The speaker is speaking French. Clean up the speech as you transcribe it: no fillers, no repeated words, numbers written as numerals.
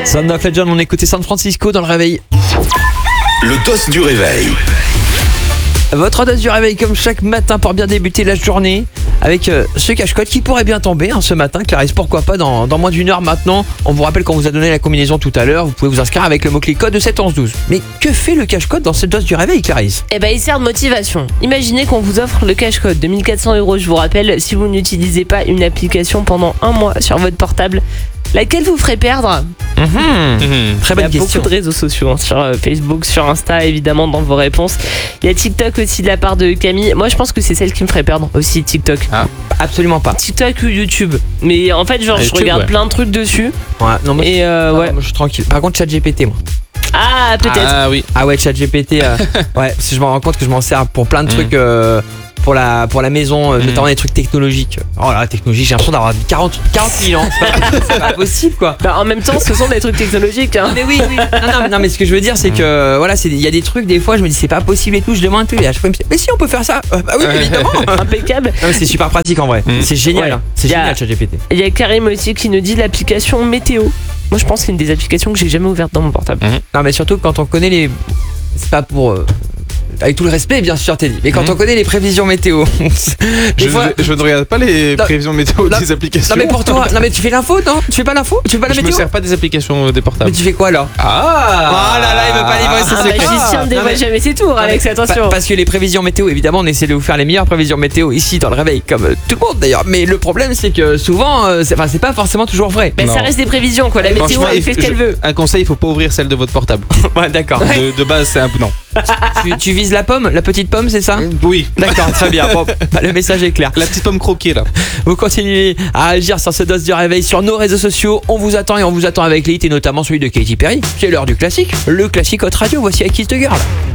Son of Legend, on écoutait San Francisco dans le réveil. Le dos du réveil. Votre dose du réveil comme chaque matin pour bien débuter la journée avec ce cache-code qui pourrait bien tomber ce matin. Clarisse, pourquoi pas dans moins d'une heure maintenant. On vous rappelle qu'on vous a donné la combinaison tout à l'heure. Vous pouvez vous inscrire avec le mot-clé code de 71112. Mais que fait le cache-code dans cette dose du réveil, Clarisse? Eh ben, il sert de motivation. Imaginez qu'on vous offre le cache-code de 1400 €, je vous rappelle, si vous n'utilisez pas une application pendant un mois sur votre portable. Laquelle vous ferait perdre? Très bonne Il y a question. beaucoup de réseaux sociaux, sur Facebook, sur Insta, évidemment, dans vos réponses. Il y a TikTok aussi de la part de Camille. Moi, je pense que c'est celle qui me ferait perdre aussi, TikTok. Absolument pas. TikTok ou YouTube. Mais en fait, je YouTube, regarde ouais. plein de trucs dessus. Ouais, non, moi, Et moi, je suis tranquille. Par contre, ChatGPT, moi. Ah, peut-être. Ah oui. Ah ouais, ChatGPT, ouais, parce que je me rends compte que je m'en sers pour plein de trucs pour la maison, notamment des trucs technologiques. Oh là, la technologie, j'ai l'impression d'avoir 40 000 ans. C'est pas possible, quoi. Bah, en même temps, ce sont des trucs technologiques. Hein. Mais oui. Non, mais ce que je veux dire, c'est que voilà, il y a des trucs, des fois, je me dis c'est pas possible et tout, je demande tout. Et à chaque fois, je me dis, mais si, on peut faire ça. Bah oui, évidemment. Impeccable. Non, mais c'est super pratique en vrai. C'est génial. Ouais. Hein. C'est Y a- génial, ChatGPT. Il y a Karim aussi qui nous dit l'application météo. Moi, je pense que c'est une des applications que j'ai jamais ouvertes dans mon portable. Non, mais surtout quand on connaît les. C'est pas pour. Avec tout le respect, bien sûr, Teddy. Mais quand on connaît les prévisions météo. des fois- Je ne regarde pas les Non. prévisions météo Non. des applications. Non, mais pour toi. Non, mais tu fais l'info, non? Tu fais pas l'info? Tu fais pas la Je me météo? sers pas des applications des Mais portables. tu fais quoi là? Ah Oh là là, il veut pas livrer ses Un secrets. magicien ne Non, dévoile mais- jamais ses tours, Alex, attention. Parce que les prévisions météo, évidemment, on essaie de vous faire les meilleures prévisions météo ici dans le réveil, comme tout le monde d'ailleurs. Mais le problème, c'est que souvent, c'est pas forcément toujours vrai. Mais ça Non. reste des prévisions, quoi. La météo, Franchement, elle fait ce qu'elle veut. Un conseil, il faut pas ouvrir celle de votre portable. Ouais, d'accord. De base, c'est un peu non. Tu vises la pomme, la petite pomme, c'est ça? Oui. D'accord, très bien. Bon, bah, le message est clair. La petite pomme croquée là. Vous continuez à agir sur ce dose du réveil sur nos réseaux sociaux. On vous attend et on vous attend avec les hits et notamment celui de Katy Perry, qui est l'heure du classique. Le classique Hot Radio. Voici I Kiss the Girl.